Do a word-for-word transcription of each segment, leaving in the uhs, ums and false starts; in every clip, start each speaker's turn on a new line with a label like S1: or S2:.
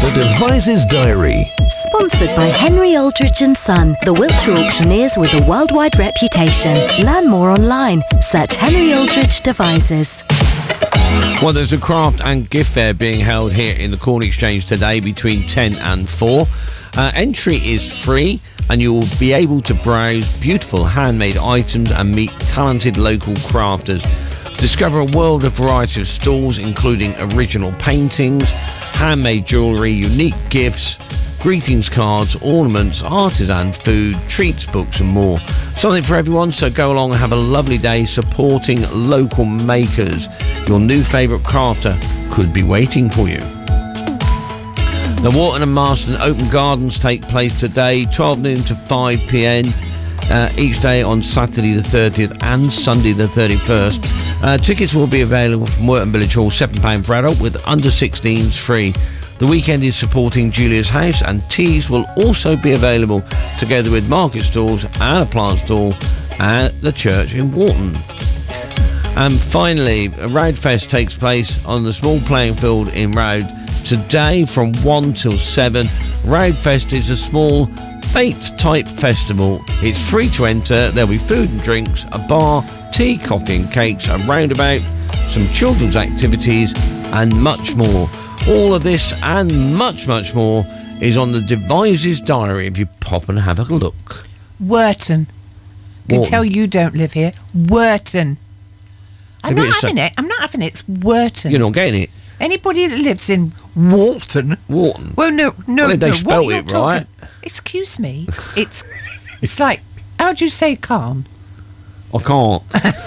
S1: The Devices Diary.
S2: Sponsored by Henry Aldridge and Son, the Wiltshire auctioneers with a worldwide reputation. Learn more online. Search Henry Aldridge Devices.
S3: Well, there's a craft and gift fair being held here in the Corn Exchange today between ten and four. Uh, entry is free and you will be able to browse beautiful handmade items and meet talented local crafters. Discover a world of variety of stalls including original paintings, handmade jewellery, unique gifts, greetings cards, ornaments, artisan food, treats, books and more. Something for everyone, so go along and have a lovely day supporting local makers. Your new favourite crafter could be waiting for you. The Wharton and Marston Open Gardens take place today, twelve noon to five p.m. Uh, each day on Saturday the thirtieth and Sunday the thirty-first. Uh, tickets will be available from Wharton Village Hall, seven pounds for adult, with under sixteens free. The weekend is supporting Julia's House, and teas will also be available together with market stalls and a plant stall at the church in Wharton. And finally, Roudfest takes place on the small playing field in Roud today from one till seven. Roudfest is a small fete-type festival. It's free to enter. There'll be food and drinks, a bar, tea, coffee and cakes, a roundabout, some children's activities and much more. All of this and much, much more is on the Devices Diary if you pop and have a look.
S4: Wharton. Can
S3: Wharton.
S4: tell you don't live here. Wharton. I'm
S3: Maybe
S4: not
S3: it's a-
S4: having it. I'm not having it. It's Wharton.
S3: You're not getting it.
S4: Anybody that lives in Wharton.
S3: Wharton.
S4: Well, no, no,
S3: Well, they
S4: no.
S3: spelt
S4: what you're
S3: it right.
S4: talking- Excuse me. It's it's like, how do you say calm?
S3: I can't.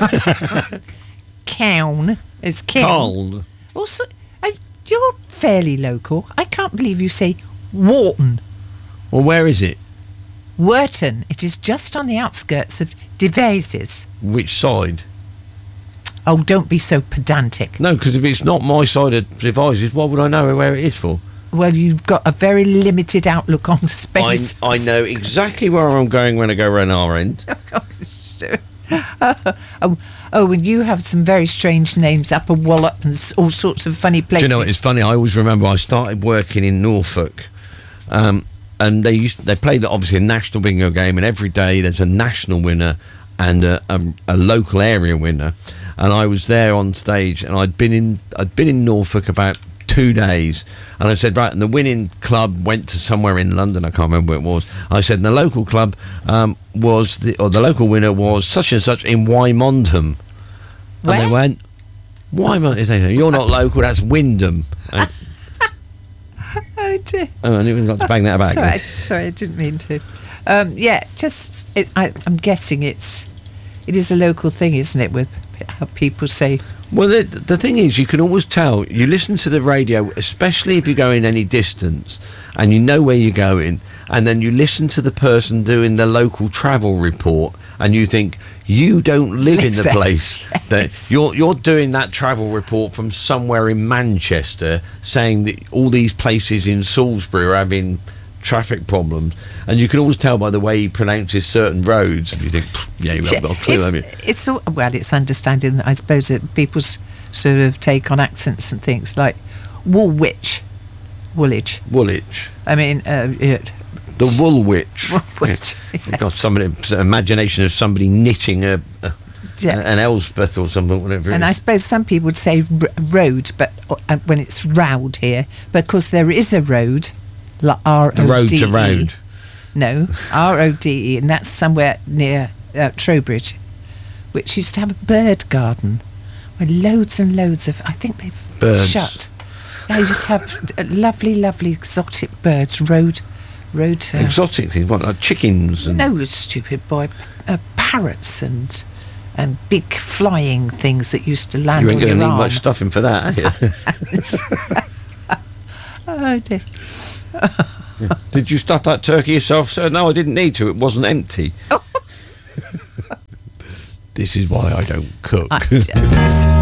S4: Cown. It's cown.
S3: Cold.
S4: Also, I, you're fairly local. I can't believe you say Wharton.
S3: Well, where is it?
S4: Wharton. It is just on the outskirts of Devizes.
S3: Which side?
S4: Oh, don't be so pedantic.
S3: No, because if it's not my side of Devices, why would I know where it is for?
S4: Well, you've got a very limited outlook on space.
S3: I, I know exactly where I'm going when I go around our end.
S4: oh, oh, and you have some very strange names, Upper Wallop and s- all sorts of funny
S3: Do
S4: places.
S3: you know what? It's funny. I always remember I started working in Norfolk, um, and they used they played obviously a national bingo game, and every day there's a national winner and a, a, a local area winner. And I was there on stage, and I'd been in I'd been in Norfolk about two days, and I said, right, and the winning club went to somewhere in London, I can't remember where it was. I said, and the local club um, was the or the local winner was such and such in Wymondham. And
S4: Where?
S3: they went, Wymondham. They said, you're not local, that's Wyndham. And,
S4: Oh dear.
S3: oh, I knew we got to bang that back.
S4: Sorry, I, sorry, I didn't mean to. Um, yeah, just it, I, I'm guessing it's it is a local thing, isn't it? With how people say.
S3: Well, the, the thing is, you can always tell. You listen to the radio, especially if you're going any distance, and you know where you're going, and then you listen to the person doing the local travel report, and you think you don't live,
S4: Live
S3: in the
S4: there.
S3: place.
S4: Yes.
S3: That you're you're doing that travel report from somewhere in Manchester, saying that all these places in Salisbury are having traffic problems, and you can always tell by the way he pronounces certain roads. And you think, "Pfft, yeah, you've got a clue,
S4: it's,
S3: haven't you?"
S4: it's all- well, it's understanding, I suppose, that people's sort of take on accents and things like Woolwich, Woolwich.
S3: Woolwich.
S4: I mean, uh, it,
S3: The Woolwich.
S4: Woolwich,
S3: Yeah.
S4: yes.
S3: Got somebody, imagination of somebody knitting a, a
S4: Yeah.
S3: an Elspeth or something, whatever. it
S4: and
S3: is.
S4: I suppose some people would say r- road, but uh, when it's round here, because there is a road, like R O D E.
S3: The road to road.
S4: No, R O D E, and that's somewhere near uh, Trowbridge, which used to have a bird garden where loads and loads of, I think they've
S3: Birds.
S4: shut. They used to have uh, lovely, lovely exotic birds, road, road. Uh,
S3: Exotic things, what, like chickens and
S4: no, stupid boy, uh, parrots and and big flying things that used to land
S3: you ain't
S4: on
S3: going to
S4: your
S3: need
S4: arm.
S3: much stuffing for that, are you?
S4: Oh dear.
S3: Did you stuff that turkey yourself, sir? No, I didn't need to. It wasn't empty. this, this is why I don't cook.
S4: I-